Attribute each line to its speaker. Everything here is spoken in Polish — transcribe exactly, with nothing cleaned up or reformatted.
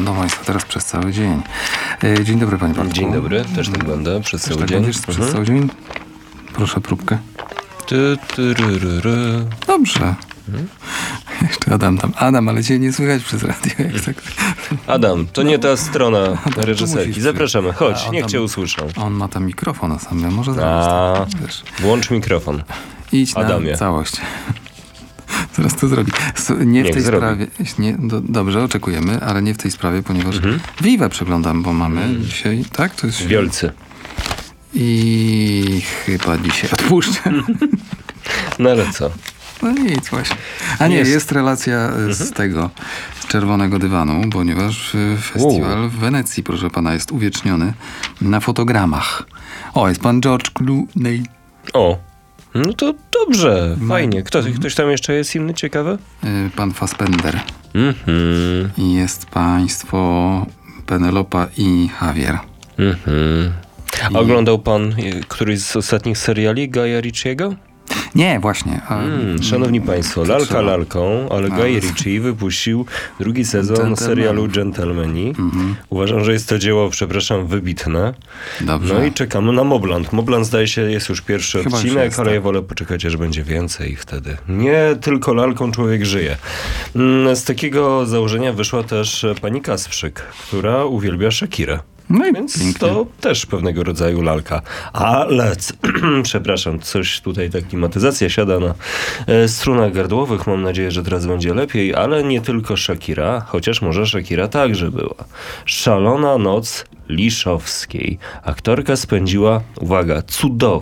Speaker 1: będą Państwo teraz przez cały dzień. E, dzień dobry, Panie Bartku.
Speaker 2: Dzień dobry, też tak będę przez
Speaker 1: Też
Speaker 2: cały
Speaker 1: tak
Speaker 2: dzień.
Speaker 1: będziesz
Speaker 2: Mhm.
Speaker 1: przez cały dzień? Proszę próbkę.
Speaker 2: Ty, ty, ry, ry, ry.
Speaker 1: Dobrze. Hmm? Jeszcze Adam tam. Adam, ale cię nie słychać przez radio. Jak tak...
Speaker 2: Adam, to nie ta strona
Speaker 1: to
Speaker 2: reżyserki.
Speaker 1: musisz
Speaker 2: Zapraszamy, chodź,
Speaker 1: A,
Speaker 2: niech
Speaker 1: Adam-
Speaker 2: cię usłyszą.
Speaker 1: On ma tam mikrofon na samym. Może zrobić
Speaker 2: A,
Speaker 1: tak, wiesz.
Speaker 2: włącz mikrofon.
Speaker 1: Idź
Speaker 2: Adamie.
Speaker 1: na całość. Zaraz to zrobi. S- Nie w
Speaker 2: Niech
Speaker 1: tej
Speaker 2: zrobi.
Speaker 1: sprawie. Nie, do, dobrze, oczekujemy, ale nie w tej sprawie, ponieważ
Speaker 2: Mhm.
Speaker 1: Vive przeglądam, bo mamy dzisiaj, tak? To jest
Speaker 2: Wiolcy.
Speaker 1: I chyba dzisiaj odpuszczę.
Speaker 2: No ale co?
Speaker 1: No nic właśnie. A nie,
Speaker 2: Jest.
Speaker 1: jest, relacja e, z tego, z Czerwonego Dywanu, ponieważ e, festiwal w Wenecji, proszę pana, jest uwieczniony na fotogramach. O, jest pan George Clooney.
Speaker 2: O, no to dobrze, fajnie. Kto, ktoś tam jeszcze jest inny ciekawy?
Speaker 1: e, Pan Fassbender.
Speaker 2: Mhm,
Speaker 1: I jest państwo Penelopa i Javier.
Speaker 2: mhm. A oglądał pan y, któryś z ostatnich seriali Guya Ritchiego?
Speaker 1: Nie, właśnie. A,
Speaker 2: Mm, szanowni Państwo,
Speaker 1: to
Speaker 2: lalka
Speaker 1: trzeba.
Speaker 2: lalką, ale Guy
Speaker 1: Ale-
Speaker 2: Ritchie wypuścił drugi sezon
Speaker 1: Gentlemanów.
Speaker 2: serialu Gentlemani. Uważam, że jest to dzieło, przepraszam, wybitne.
Speaker 1: Dobrze.
Speaker 2: No i czekamy na Mobland. Mobland zdaje się jest już pierwszy
Speaker 1: Chyba już
Speaker 2: odcinek,
Speaker 1: jest,
Speaker 2: ale
Speaker 1: tak.
Speaker 2: ja wolę poczekać, aż będzie więcej wtedy. Nie tylko lalką człowiek żyje. Mm, Z takiego założenia wyszła też pani Kasprzyk, która uwielbia Shakirę.
Speaker 1: No i
Speaker 2: Więc
Speaker 1: pięknie.
Speaker 2: to też pewnego rodzaju lalka. Ale, c- przepraszam, coś tutaj ta klimatyzacja siada na e, strunach gardłowych. Mam nadzieję, że teraz będzie lepiej, ale nie tylko Shakira, chociaż może Shakira także była. Szalona noc Liszowskiej. Aktorka spędziła, uwaga, cudownie.